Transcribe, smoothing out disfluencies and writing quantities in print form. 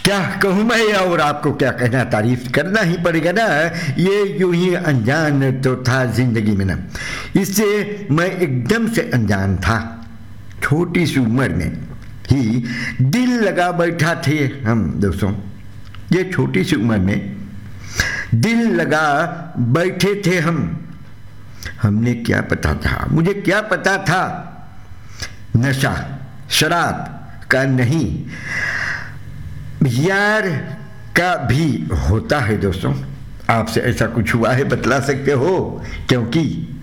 क्या कहूँ मैं, और आपको क्या कहना, तारीफ करना ही पड़ेगा ना। ये यूं ही अनजान तो था जिंदगी में ना, इससे मैं एकदम से अनजान था। छोटी सी उम्र में ही दिल लगा बैठा थे हम दोस्तों, ये छोटी सी उम्र में दिल लगा बैठे थे हम। हमने क्या पता था, मुझे क्या पता था, नशा शराब का नहीं यार का भी होता है दोस्तों। आपसे ऐसा कुछ हुआ है, बतला सकते हो? क्योंकि